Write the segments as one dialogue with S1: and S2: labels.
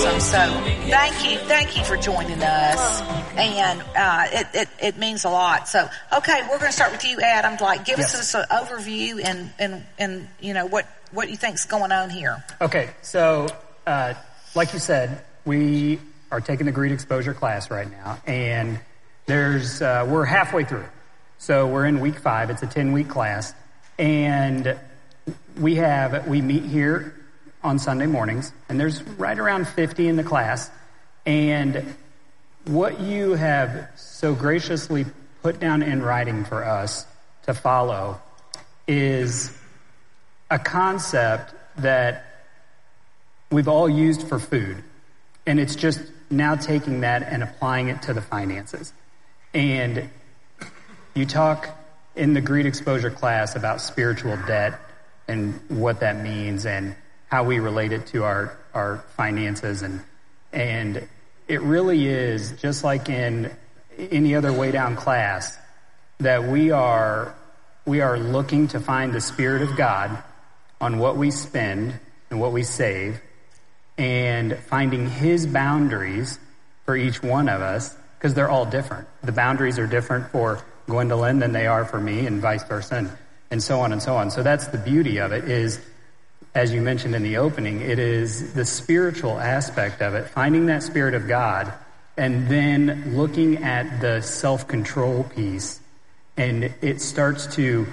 S1: awesome. So thank you for joining us, and it means a lot. So okay, we're going to start with you, Adam. Give us an overview and what you think's going on here.
S2: Okay, so like you said, we are taking the Greed Exposure class right now, and we're halfway through it. So we're in week 5. It's a 10-week class, and we meet here on Sunday mornings, and there's right around 50 in the class. And what you have so graciously put down in writing for us to follow is a concept that we've all used for food, and it's just now taking that and applying it to the finances. And you talk in the Greed Exposure class about spiritual debt and what that means and how we relate it to our finances. And it really is, just like in any other way down class, that we are looking to find the Spirit of God on what we spend and what we save, and finding His boundaries for each one of us, because they're all different. The boundaries are different for Gwendolyn than they are for me, and vice versa, and so on and so on. So that's the beauty of it, is, as you mentioned in the opening, it is the spiritual aspect of it, finding that Spirit of God, and then looking at the self-control piece, and it starts to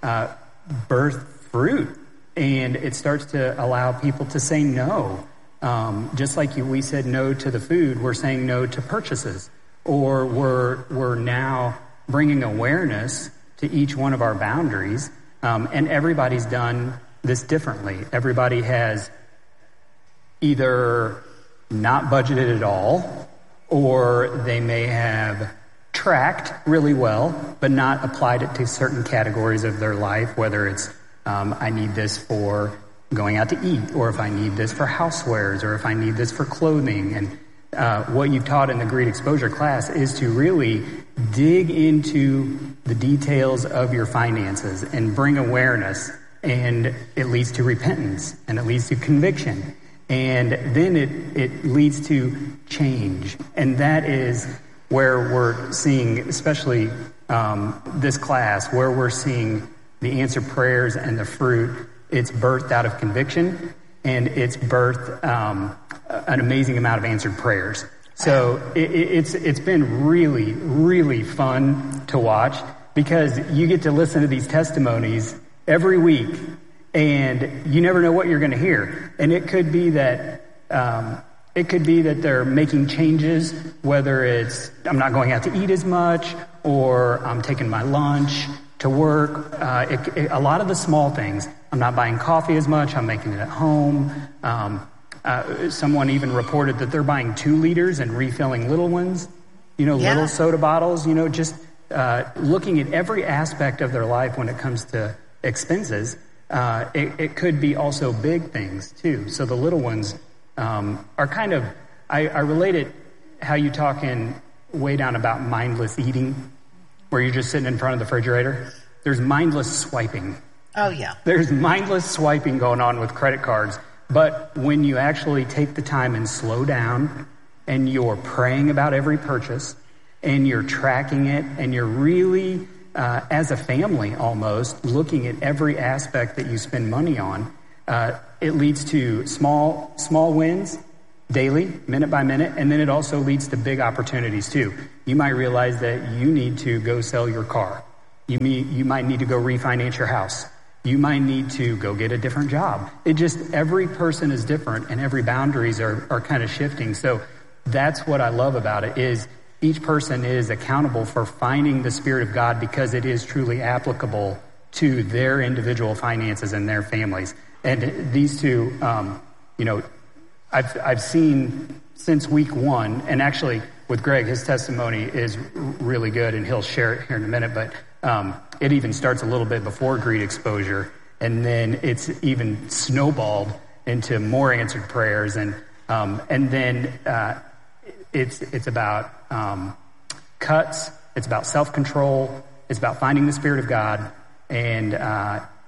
S2: birth fruit, and it starts to allow people to say no. Just like we said no to the food, we're saying no to purchases, or we're now bringing awareness to each one of our boundaries, and everybody's done this differently. Everybody has either not budgeted at all, or they may have tracked really well, but not applied it to certain categories of their life, whether it's I need this for going out to eat, or if I need this for housewares, or if I need this for clothing. And what you've taught in the Greed Exposure class is to really dig into the details of your finances and bring awareness, and it leads to repentance, and it leads to conviction, and then it leads to change. And that is where we're seeing, especially this class, where we're seeing the answered prayers and the fruit. It's birthed out of conviction, and it's birthed an amazing amount of answered prayers. So it's been really, really fun to watch, because you get to listen to these testimonies every week, and you never know what you're going to hear. And it could be that they're making changes, whether it's I'm not going out to eat as much, or I'm taking my lunch to work. A lot of the small things. I'm not buying coffee as much. I'm making it at home. Someone even reported that they're buying 2 liters and refilling little ones, little soda bottles, just looking at every aspect of their life when it comes to expenses. It could be also big things too. So the little ones are kind of, I relate it how you talk in way down about mindless eating, where you're just sitting in front of the refrigerator. There's mindless swiping.
S1: Oh, yeah.
S2: There's mindless swiping going on with credit cards. But when you actually take the time and slow down, and you're praying about every purchase, and you're tracking it, and you're really, as a family almost, looking at every aspect that you spend money on, it leads to small wins daily, minute by minute, and then it also leads to big opportunities too. You might realize that you need to go sell your car. You might need to go refinance your house. You might need to go get a different job. Every person is different, and every boundaries are kind of shifting. So that's what I love about it, is each person is accountable for finding the Spirit of God, because it is truly applicable to their individual finances and their families. And these two, I've seen since week 1, and actually with Greg, his testimony is really good, and he'll share it here in a minute, but it even starts a little bit before Greed Exposure, and then it's even snowballed into more answered prayers, and then it's about cuts, it's about self-control, it's about finding the Spirit of God, and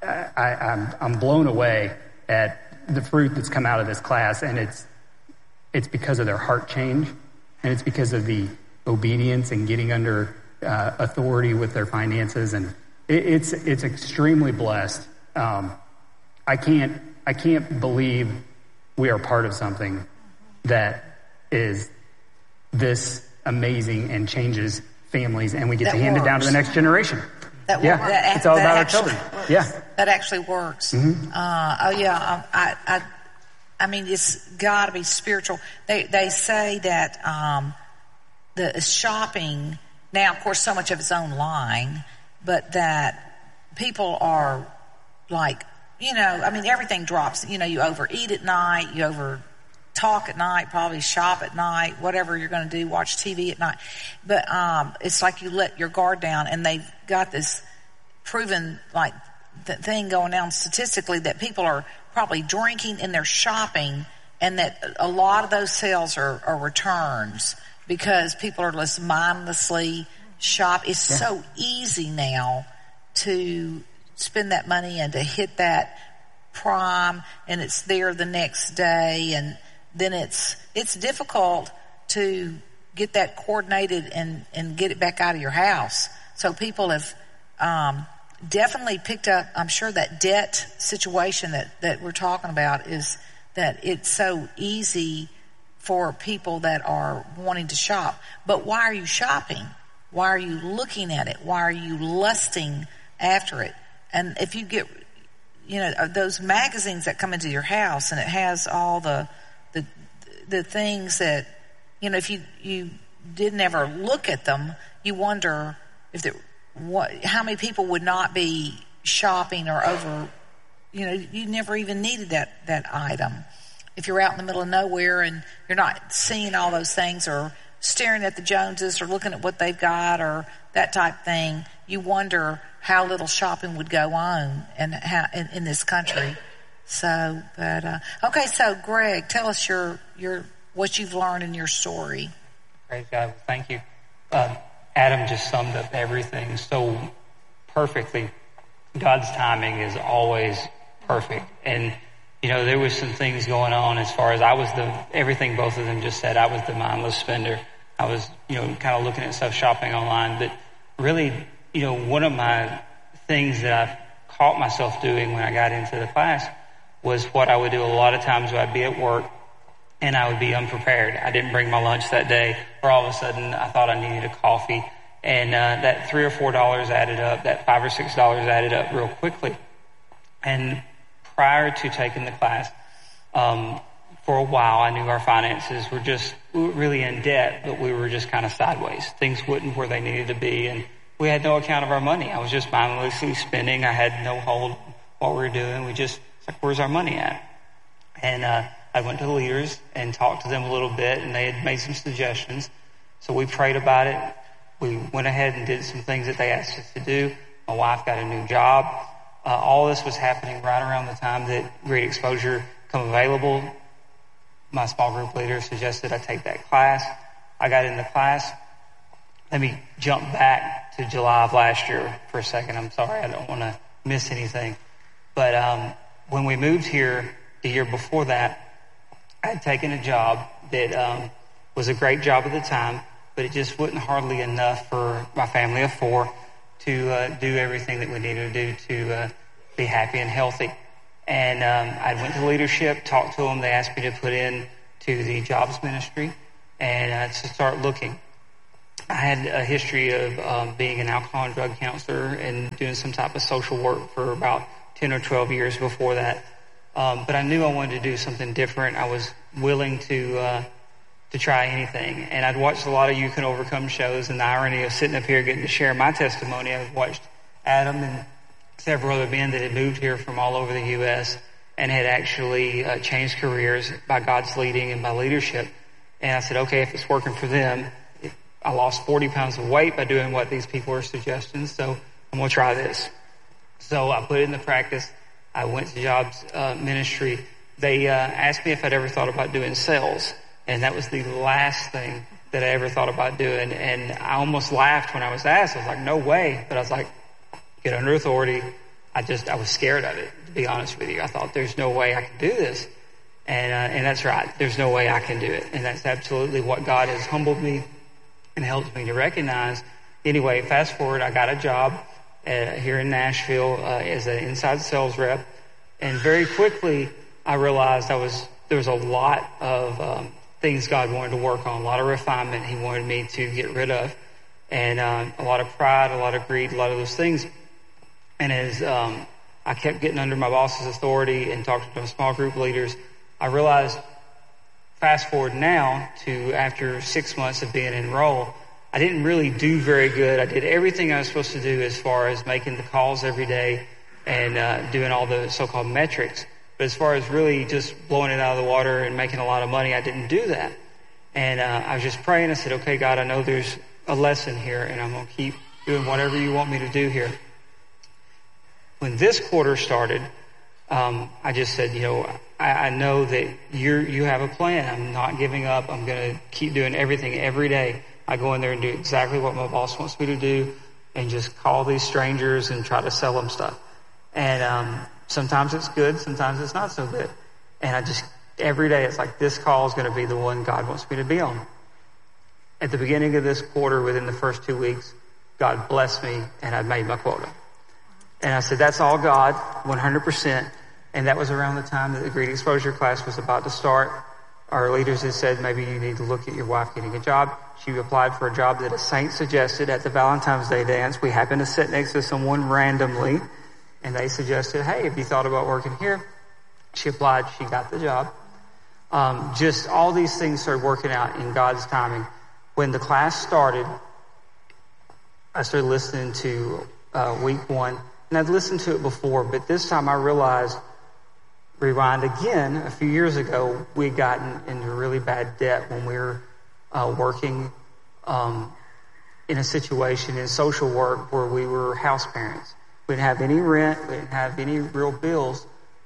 S2: I'm blown away at the fruit that's come out of this class, and it's because of their heart change, and it's because of the obedience and getting under authority with their finances, and it's extremely blessed. I can't believe we are part of something that is this amazing and changes families, and we get to hand it down to the next generation. It's all about our children.
S1: That actually works.
S2: Mm-hmm.
S1: I mean, it's got to be spiritual. They say that the shopping now, of course, so much of it's online, but that people are like, I mean, everything drops. You overeat at night, you over talk at night, probably shop at night, whatever you're going to do, watch TV at night. But it's like you let your guard down, and they've got this proven like thing going on statistically that people are probably drinking and they're shopping, and that a lot of those sales are returns because people are just mindlessly shop. It's so easy now to spend that money and to hit that prime, and it's there the next day, and then it's difficult to get that coordinated and get it back out of your house. So people have definitely picked up, I'm sure, that debt situation that we're talking about is that it's so easy for people that are wanting to shop. But why are you shopping? Why are you looking at it? Why are you lusting after it? And if you get, those magazines that come into your house, and it has all the things that, if you didn't ever look at them, you wonder if how many people would not be shopping or over, you never even needed that item. If you're out in the middle of nowhere and you're not seeing all those things, or staring at the Joneses or looking at what they've got or that type thing, you wonder how little shopping would go on and how in this country. So, okay. So, Greg, tell us your what you've learned in your story.
S3: Praise God. Thank you. Adam just summed up everything so perfectly. God's timing is always perfect, and there was some things going on as far as everything both of them just said. I was the mindless spender. I was, kind of looking at stuff, shopping online. But really, one of my things that I caught myself doing when I got into the class was what I would do a lot of times. I'd be at work and I would be unprepared. I didn't bring my lunch that day, or all of a sudden I thought I needed a coffee. And that $3 or $4 added up, that $5 or $6 added up real quickly. And prior to taking the class, for a while, I knew our finances we were really in debt, but we were just kind of sideways. Things wasn't where they needed to be, and we had no account of our money. I was just mindlessly spending. I had no hold on what we were doing. It's like, where's our money at? And I went to the leaders and talked to them a little bit, and they had made some suggestions. So we prayed about it. We went ahead and did some things that they asked us to do. My wife got a new job. All this was happening right around the time that Great Exposure come available. My small group leader suggested I take that class. I got in the class. Let me jump back to July of last year for a second. I'm sorry, I don't want to miss anything. But when we moved here the year before that, I had taken a job that was a great job at the time, but it just wasn't hardly enough for my family of four to do everything that we needed to do to be happy and healthy. And I went to leadership, talked to them. They asked me to put in to the jobs ministry and to start looking. I had a history of being an alcohol and drug counselor and doing some type of social work for about 10 or 12 years before that. But I knew I wanted to do something different. I was willing to try anything. And I'd watched a lot of You Can Overcome shows, and the irony of sitting up here getting to share my testimony. I've watched Adam and several other men that had moved here from all over the U.S. and had actually changed careers by God's leading and by leadership. And I said, okay, if it's working for them, I lost 40 pounds of weight by doing what these people are suggesting, so I'm going to try this. So I put it into practice. I went to jobs ministry. They asked me if I'd ever thought about doing sales, and that was the last thing that I ever thought about doing. And I almost laughed when I was asked. I was like, no way. But I was like, get under authority. I was scared of it, to be honest with you. I thought there's no way I could do this. And that's right. There's no way I can do it. And that's absolutely what God has humbled me and helped me to recognize. Anyway, fast forward, I got a job here in Nashville as an inside sales rep. And very quickly, I realized there was a lot of things God wanted to work on, a lot of refinement He wanted me to get rid of, and a lot of pride, a lot of greed, a lot of those things. And as I kept getting under my boss's authority and talking to my small group leaders, I realized, fast forward now to after 6 months of being enrolled, I didn't really do very good. I did everything I was supposed to do as far as making the calls every day and doing all the so-called metrics. But as far as really just blowing it out of the water and making a lot of money, I didn't do that. And I was just praying. I said, okay, God, I know there's a lesson here, and I'm going to keep doing whatever you want me to do here. When this quarter started, I just said, I know that you have a plan. I'm not giving up. I'm going to keep doing everything every day. I go in there and do exactly what my boss wants me to do and just call these strangers and try to sell them stuff. And sometimes it's good, sometimes it's not so good. And every day it's like, this call is going to be the one God wants me to be on. At the beginning of this quarter, within the first 2 weeks, God blessed me and I made my quota. And I said, that's all God, 100%. And that was around the time that the Greed Exposure class was about to start. Our leaders had said, maybe you need to look at your wife getting a job. She applied for a job that a saint suggested at the Valentine's Day dance. We happened to sit next to someone randomly, and they suggested, hey, have you thought about working here? She applied. She got the job. Just all these things started working out in God's timing. When the class started, I started listening to week 1. And I'd listened to it before, but this time I realized, rewind again, a few years ago, we'd gotten into really bad debt when we were working in a situation in social work where we were house parents. We didn't have any rent. We didn't have any real bills.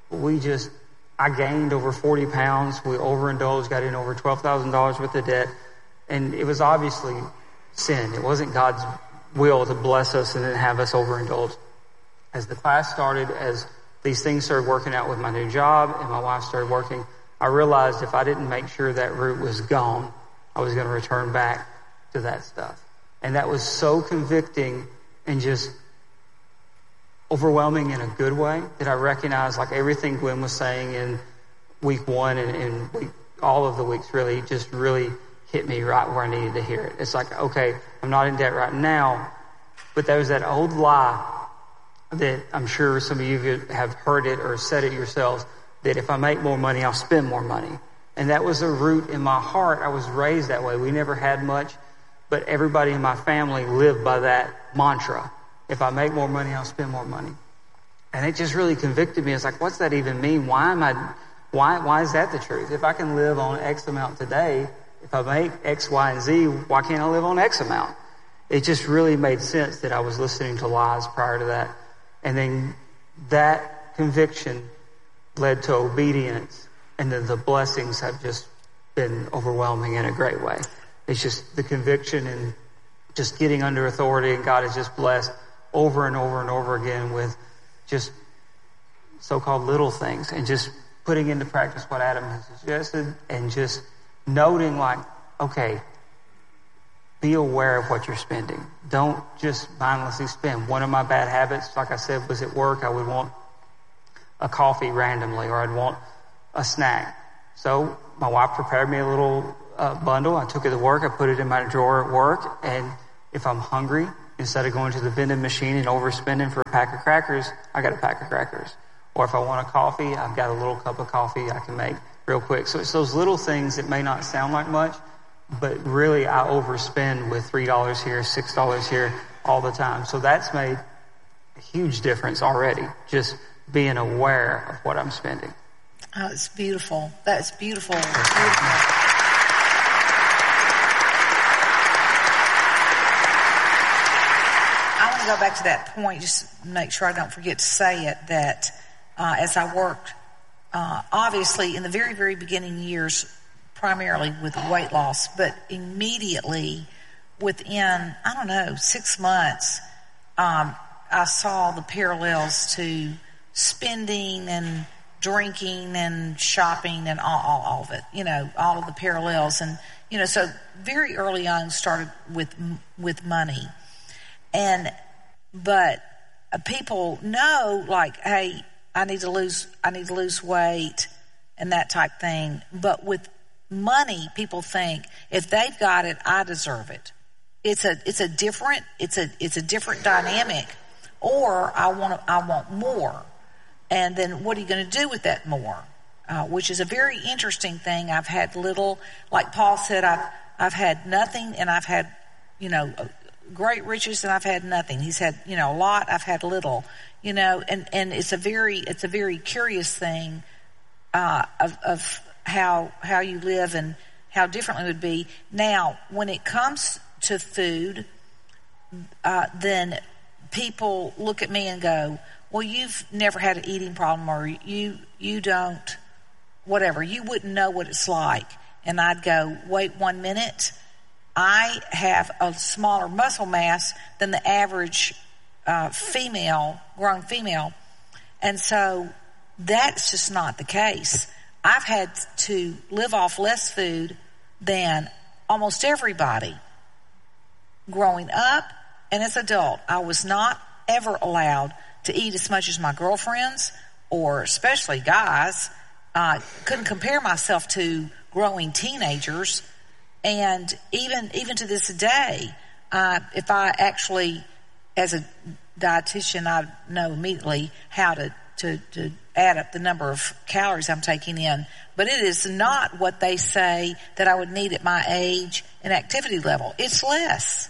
S3: I gained over 40 pounds. We overindulged, got in over $12,000 worth of debt. And it was obviously sin. It wasn't God's will to bless us and then have us overindulge. As the class started, as these things started working out with my new job and my wife started working, I realized if I didn't make sure that root was gone, I was going to return back to that stuff. And that was so convicting and just overwhelming in a good way that I recognized, like everything Gwen was saying in week 1 and all of the weeks really just really hit me right where I needed to hear it. It's like, okay, I'm not in debt right now, but there was that old lie that I'm sure some of you have heard it or said it yourselves, that if I make more money, I'll spend more money. And that was a root in my heart. I was raised that way. We never had much, but everybody in my family lived by that mantra. If I make more money, I'll spend more money. And it just really convicted me. It's like, what's that even mean? Why is that the truth? If I can live on X amount today, if I make X, Y, and Z, why can't I live on X amount? It just really made sense that I was listening to lies prior to that. And then that conviction led to obedience. And then the blessings have just been overwhelming in a great way. It's just the conviction and just getting under authority. And God has just blessed over and over and over again with just so-called little things. And just putting into practice what Adam has suggested. And just noting like, okay, be aware of what you're spending. Don't just mindlessly spend. One of my bad habits, like I said, was at work. I would want a coffee randomly, or I'd want a snack. So my wife prepared me a little bundle. I took it to work. I put it in my drawer at work. And if I'm hungry, instead of going to the vending machine and overspending for a pack of crackers, I got a pack of crackers. Or if I want a coffee, I've got a little cup of coffee I can make real quick. So it's those little things that may not sound like much, but really I overspend with $3 here, $6 here all the time. So that's made a huge difference already, just being aware of what I'm spending.
S1: Oh, it's beautiful. That's beautiful. It's beautiful. I want to go back to that point, just make sure I don't forget to say it, that as I worked, obviously in the very, very beginning years, primarily with weight loss, but immediately within, 6 months, I saw the parallels to spending and drinking and shopping and all of it, all of the parallels. And, so very early on started with money. But people know, like, hey, I need to lose weight and that type thing. But with money, people think if they've got it, I deserve it. It's a different dynamic. Or I want more. And then what are you going to do with that more? Which is a very interesting thing. I've had little, like Paul said, I've had nothing, and I've had, great riches, and I've had nothing. He's had, a lot, I've had little, and it's a very curious thing, of how you live and how differently it would be. Now, when it comes to food, then people look at me and go, well, you've never had an eating problem, or you don't, whatever. You wouldn't know what it's like. And I'd go, wait 1 minute. I have a smaller muscle mass than the average grown female. And so that's just not the case. I've had to live off less food than almost everybody. Growing up and as an adult, I was not ever allowed to eat as much as my girlfriends, or especially guys. Couldn't compare myself to growing teenagers. And even to this day, if I actually, as a dietitian, I know immediately how to add up the number of calories I'm taking in. But it is not what they say that I would need at my age and activity level. It's less.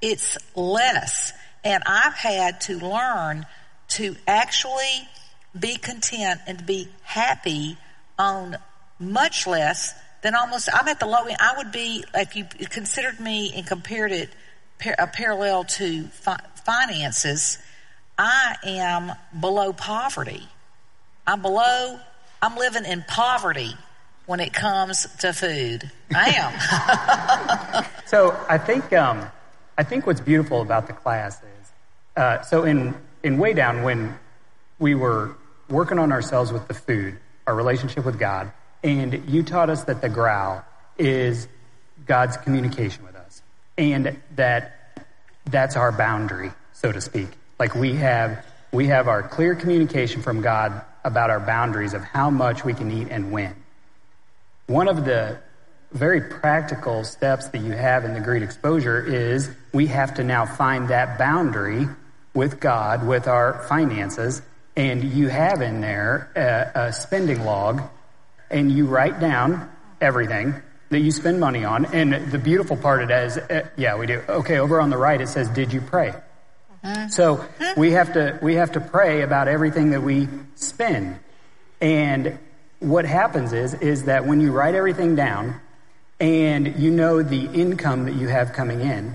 S1: And I've had to learn to actually be content and to be happy on much less than almost, I'm at the low end. I would be, if you considered me and compared it a parallel to finances, I am below poverty. I'm living in poverty when it comes to food. I am.
S2: So I think what's beautiful about the class is, so in Way Down, when we were working on ourselves with the food, our relationship with God, and you taught us that the growl is God's communication with us, and that's our boundary, so to speak. Like we have our clear communication from God about our boundaries of how much we can eat and when. One of the very practical steps that you have in the Great Exposure is we have to now find that boundary with God, with our finances, and you have in there a spending log, and you write down everything that you spend money on. And the beautiful part of it is, yeah, we do. Okay, over on the right it says, "Did you pray?" So we have to pray about everything that we spend. And what happens is that when you write everything down, and you know the income that you have coming in,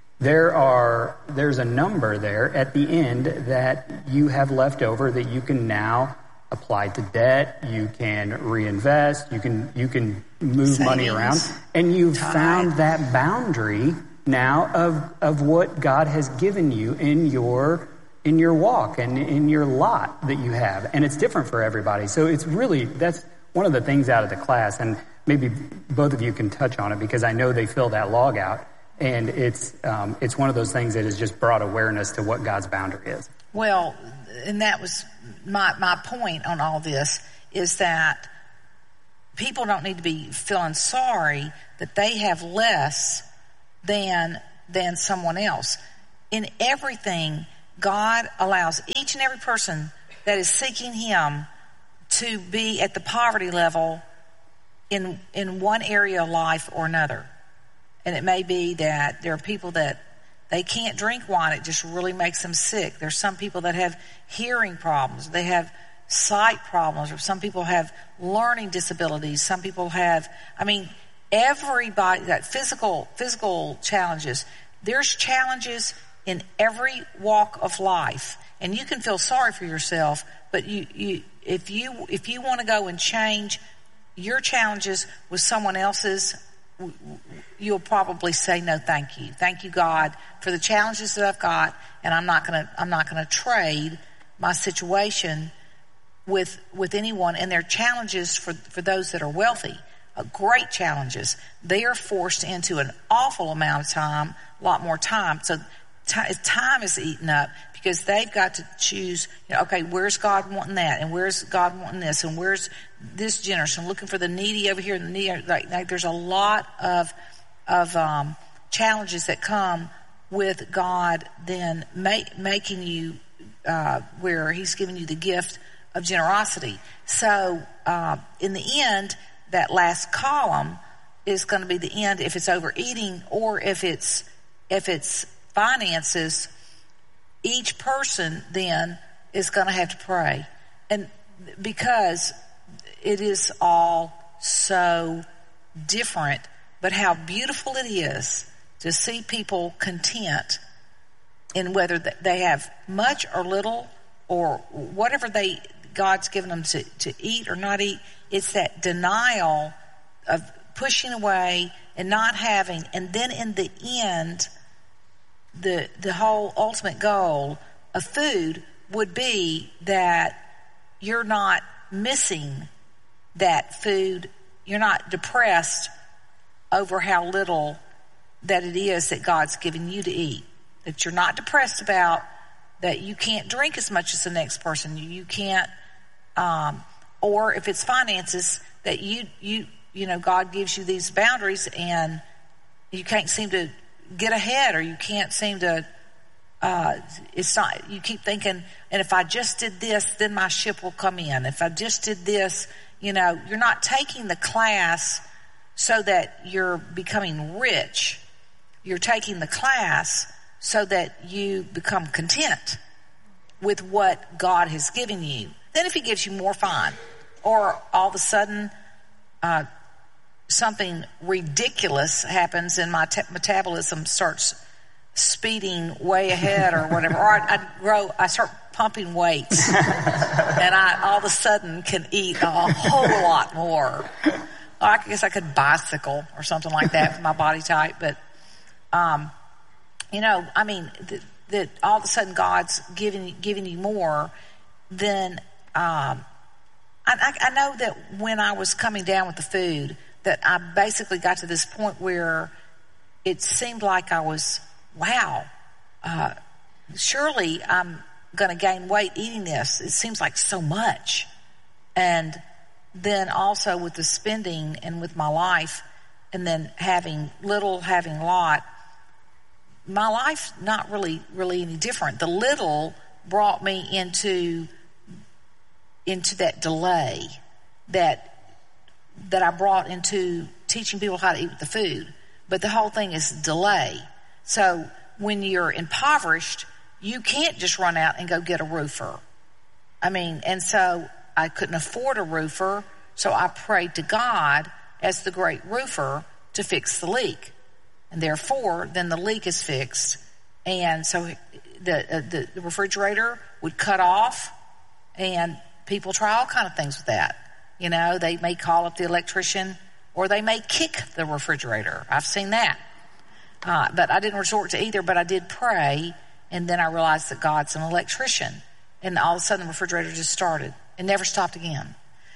S2: there's a number there at the end that you have left over that you can now apply to debt, you can reinvest, you can move savings, money around, and you've found that boundary now of what God has given you in your walk and in your lot that you have. And it's different for everybody. So it's really, that's one of the things out of the class, and maybe both of you can touch on it because I know they fill that log out, and it's one of those things that has just brought awareness to what God's boundary is.
S1: Well, and that was my point on all this, is that people don't need to be feeling sorry that they have less than someone else. In everything, God allows each and every person that is seeking Him to be at the poverty level in one area of life or another. And it may be that there are people that they can't drink wine. It just really makes them sick. There's some people that have hearing problems. They have sight problems. Or some people have learning disabilities. Some people have, everybody, that physical challenges. There's challenges in every walk of life. And you can feel sorry for yourself, but if you want to go and change your challenges with someone else's, you'll probably say no, thank you. Thank you, God, for the challenges that I've got, and I'm not gonna trade my situation with anyone, and they're challenges for those that are wealthy, great challenges. They are forced into an awful amount of time, a lot more time. So time is eaten up because they've got to choose, okay, where's God wanting that? And where's God wanting this? And where's this generous? And looking for the needy over here and the needy. Like there's a lot of challenges that come with God then making you where he's giving you the gift of generosity. So in the end, that last column is going to be the end if it's overeating or if it's finances. Each person then is going to have to pray, and because it is all so different, but how beautiful it is to see people content in whether they have much or little or whatever God's given them to eat or not eat. It's that denial of pushing away and not having, and then in the end, the whole ultimate goal of food would be that you're not missing that food. You're not depressed over how little that it is that God's given you to eat. That you're not depressed about that you can't drink as much as the next person. You can't, or if it's finances, that you God gives you these boundaries and you can't seem to get ahead, or you can't seem to, it's not, you keep thinking, and if I just did this, then my ship will come in. If I just did this, you're not taking the class so that you're becoming rich. You're taking the class so that you become content with what God has given you. Then if he gives you more, fine. Or all of a sudden, something ridiculous happens and my metabolism starts speeding way ahead or whatever. Or I start pumping weights and I all of a sudden can eat a whole lot more. I guess I could bicycle or something like that for my body type. But, that all of a sudden God's giving you more, then I know that when I was coming down with the food, that I basically got to this point where it seemed like I was, surely I'm going to gain weight eating this. It seems like so much. And then also with the spending and with my life, and then having little, having a lot, my life's not really any different. The little brought me into that delay that I brought into teaching people how to eat with the food. But the whole thing is delay. So when you're impoverished, you can't just run out and go get a roofer. And so I couldn't afford a roofer, so I prayed to God as the great roofer to fix the leak. And therefore, then the leak is fixed. And so the refrigerator would cut off, and people try all kind of things with that. They may call up the electrician, or they may kick the refrigerator. I've seen that. But I didn't resort to either, but I did pray, and then I realized that God's an electrician. And all of a sudden the refrigerator just started and never stopped again.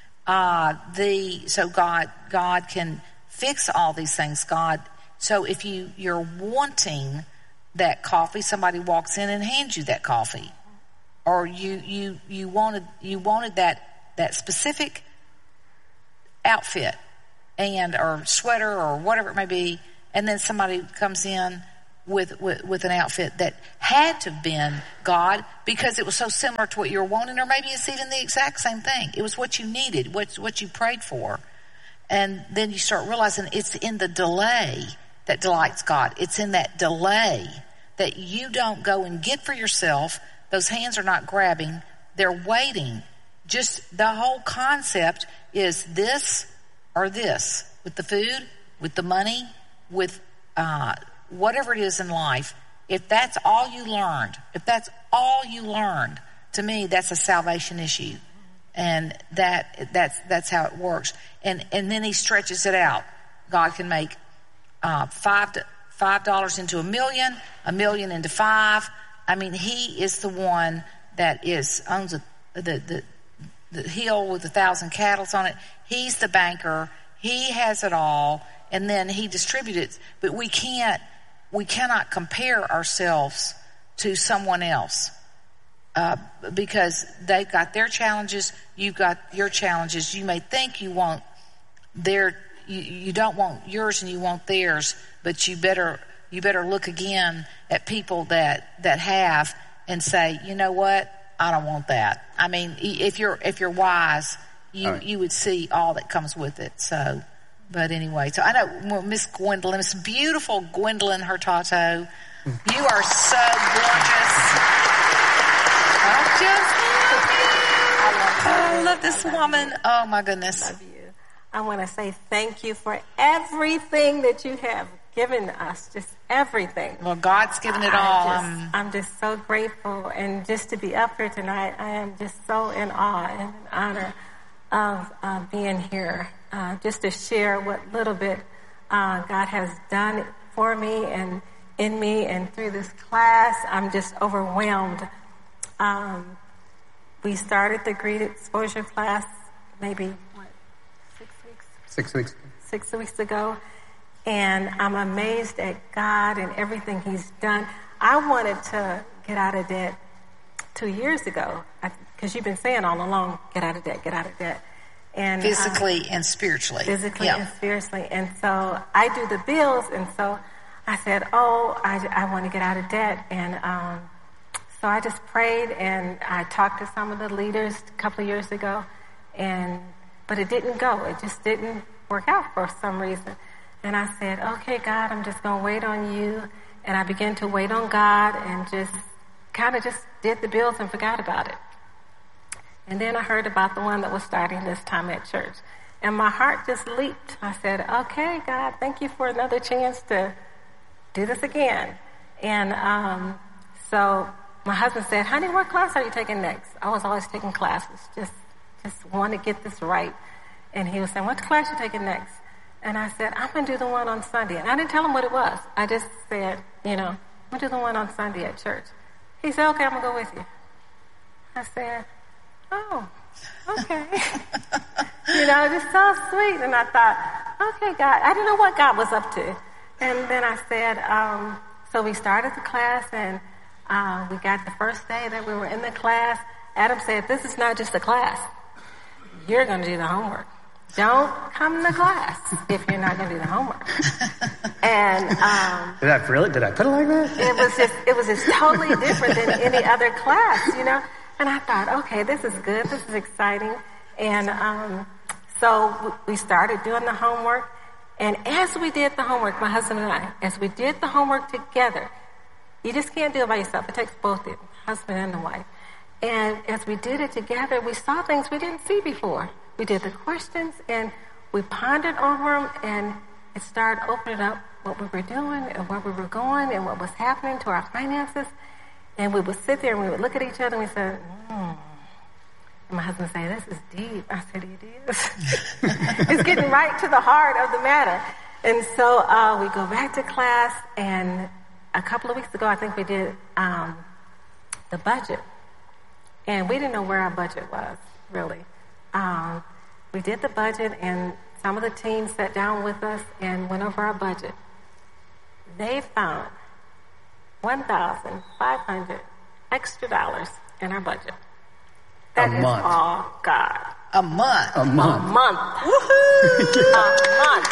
S1: So God can fix all these things. So if you're wanting that coffee, somebody walks in and hands you that coffee. Or you wanted that specific outfit or sweater or whatever it may be, and then somebody comes in with an outfit that had to have been God because it was so similar to what you were wanting, or maybe it's even the exact same thing. It was what you needed, what you prayed for. And then you start realizing it's in the delay that delights God. It's in that delay that you don't go and get for yourself. Those hands are not grabbing. They're waiting. Just the whole concept is this or this. With the food, with the money, with whatever it is in life. If that's all you learned, to me, that's a salvation issue. And that's how it works. And then he stretches it out. God can make $5 into $1 million, $1 million into $5. He is the one that owns the the hill with 1,000 cattle on it. He's the banker. He has it all, and then he distributes it. But we cannot compare ourselves to someone else. Because they've got their challenges, you've got your challenges. You may think you want you don't want yours and you want theirs, but you better look again at people that have and say, you know what, I don't want that. I mean, if you're wise, you would see all that comes with it. So, but anyway, so I know Miss Gwendolyn, Miss beautiful Gwendolyn Hurtado, you are so gorgeous. I love this woman. Oh my goodness.
S4: I love you. I want to say thank you for everything that you have given us. Just everything.
S1: Well, God's given it all.
S4: I'm just so grateful, and just to be up here tonight, I am just so in awe and in honor of being here. Just to share what little bit God has done for me and in me and through this class. I'm just overwhelmed. We started the Greed Exposure class maybe,
S2: 6 weeks.
S4: 6 weeks ago. And I'm amazed at God and everything He's done. I wanted to get out of debt 2 years ago, because you've been saying all along, get out of debt, get out of debt. And
S1: physically and spiritually.
S4: Physically and spiritually. And so I do the bills, and so I said, I want to get out of debt. And so I just prayed, and I talked to some of the leaders a couple of years ago, but it didn't go. It just didn't work out for some reason. And I said, okay, God, I'm just going to wait on you. And I began to wait on God and just did the bills and forgot about it. And then I heard about the one that was starting this time at church. And my heart just leaped. I said, okay, God, thank you for another chance to do this again. And so my husband said, honey, what class are you taking next? I was always taking classes, just want to get this right. And he was saying, what class are you taking next? And I said, I'm going to do the one on Sunday. And I didn't tell him what it was. I just said, I'm going to do the one on Sunday at church. He said, okay, I'm going to go with you. I said, oh, okay. Just so sweet. And I thought, okay, God. I didn't know what God was up to. And then I said, so we started the class, and we got the first day that we were in the class. Adam said, this is not just a class. You're going to do the homework. Don't come to class if you're not going to do the homework. And
S2: Did I put it like that?
S4: It was just totally different than any other class, And I thought, okay, this is good. This is exciting. And so we started doing the homework. And as we did the homework, my husband and I, as we did the homework together, you just can't do it by yourself. It takes both the husband and the wife. And as we did it together, we saw things we didn't see before. We did the questions, and we pondered over them, and it started opening up what we were doing and where we were going and what was happening to our finances. And we would sit there, and we would look at each other, and we said, And my husband would say, this is deep. I said, it is. It's getting right to the heart of the matter. And so we go back to class, and a couple of weeks ago, I think we did the budget. And we didn't know where our budget was, really. We did the budget, and some of the teams sat down with us and went over our budget. They found $1,500 extra dollars in our budget. That is all God.
S1: A month.
S2: A month.
S4: A month. Woohoo! A month.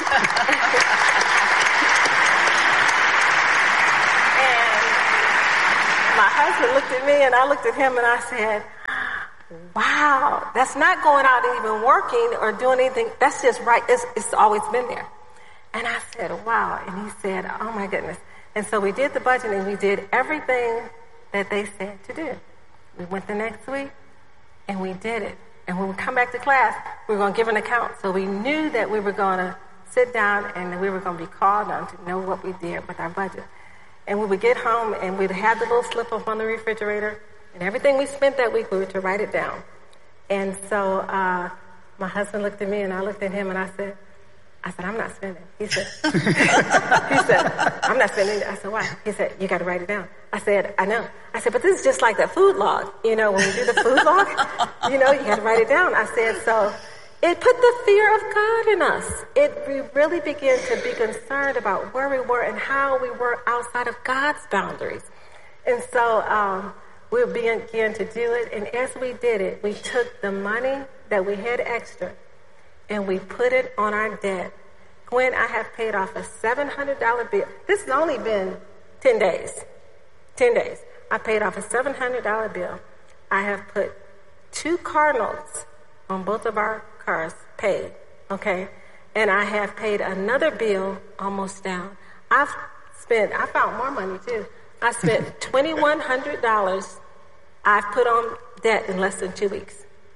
S4: And my husband looked at me, and I looked at him, and I said, wow, that's not going out and even working or doing anything. That's just right. It's always been there. And I said, wow. And he said, oh, my goodness. And so we did the budget, and we did everything that they said to do. We went the next week, and we did it. And when we come back to class, we were going to give an account. So we knew that we were going to sit down, and we were going to be called on to know what we did with our budget. And we would get home, and we'd have the little slip up on the refrigerator. And everything we spent that week, we were to write it down. And so my husband looked at me, and I looked at him, and I said, I'm not spending. He said, I'm I'm not spending it. I said, why? He said, you got to write it down. I said, I know. I said, but this is just like that food log. You know, when we do the food log, you know, you got to write it down. I said, so it put the fear of God in us. We really began to be concerned about where we were and how we were outside of God's boundaries. And so we began to do it. And as we did it, we took the money that we had extra and we put it on our debt. Gwen, I have paid off a $700 bill. This has only been 10 days. 10 days. I paid off a $700 bill. I have put 2 car notes on both of our cars paid, okay? And I have paid another bill almost down. I found more money too. I spent $2,100 I've put on debt in less than 2 weeks.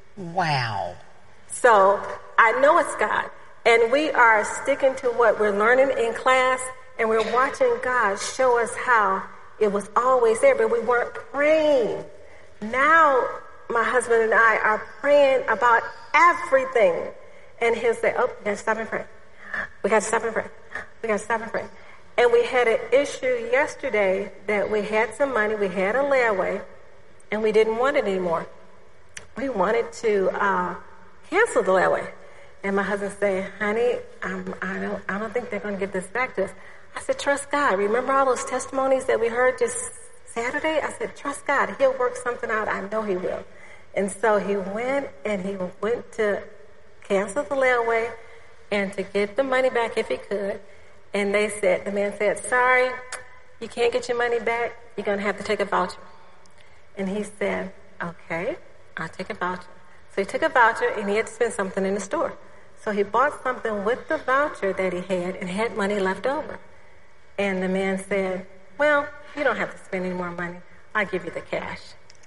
S1: Wow.
S4: So I know it's God. And we are sticking to what we're learning in class, and we're watching God show us how it was always there, but we weren't praying. Now, my husband and I are praying about everything. And he'll say, oh, we got to stop and pray. We got to stop and pray. We got to stop and pray. And we had an issue yesterday that we had some money, we had a layaway, and we didn't want it anymore. We wanted to cancel the layaway. And my husband said, honey, I don't think they're going to give this back to us. I said, trust God. Remember all those testimonies that we heard just Saturday? I said, trust God. He'll work something out. I know he will. And so he went to cancel the layaway and to get the money back if he could. And the man said, sorry, you can't get your money back. You're going to have to take a voucher. And he said, okay, I'll take a voucher. So he took a voucher and he had to spend something in the store. So he bought something with the voucher that he had and had money left over. And the man said, well, you don't have to spend any more money. I'll give you the cash.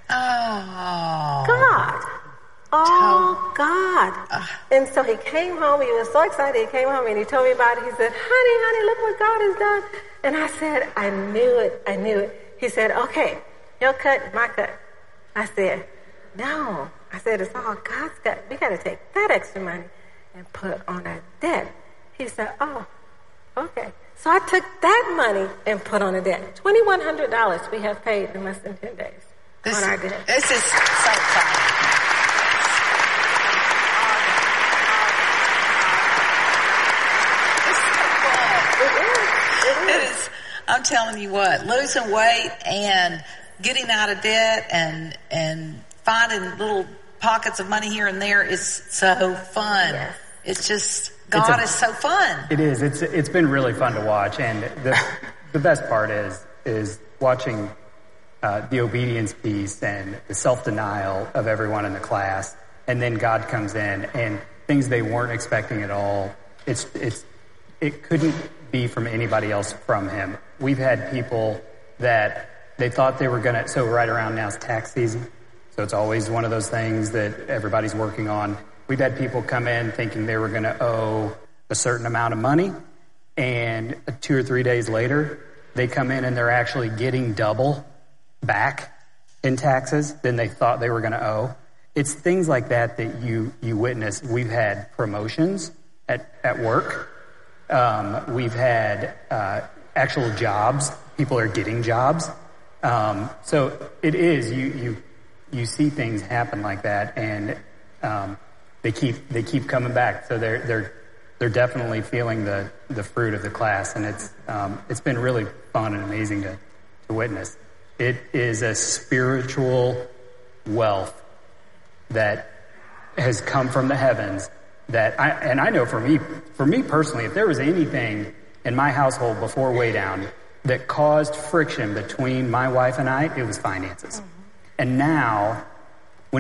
S1: Oh.
S4: God. Oh, God. And so he came home. He was so excited. He came home and he told me about it. He said, honey, look what God has done. And I said, I knew it. He said, okay, your cut, my cut. I said, no. I said, it's all God's cut. We got to take that extra money and put on our debt. He said, oh, okay. So I took that money and put on a debt. $2,100 we have paid in less than 10 days on our debt.
S1: This is so exciting. It is. I'm telling you what, losing weight and getting out of debt and finding little pockets of money here and there is so fun. Yes. It's just, God is so fun.
S2: It is. It's been really fun to watch. And the best part is watching the obedience piece and the self-denial of everyone in the class. And then God comes in and things they weren't expecting at all. It couldn't be from anybody else from him. We've had people that they thought they were going to, so right around now is tax season. So it's always one of those things that everybody's working on. We've had people come in thinking they were going to owe a certain amount of money, and 2 or 3 days later, they come in and they're actually getting double back in taxes than they thought they were going to owe. It's things like that you witness. We've had promotions at work. We've had actual jobs. People are getting jobs. So it is, you see things happen like that, and they keep coming back. So they're definitely feeling the fruit of the class, and it's been really fun and amazing to witness. It is a spiritual wealth that has come from the heavens. That I know for me personally, if there was anything in my household before Way Down that caused friction between my wife and I, it was finances. Mm-hmm. And now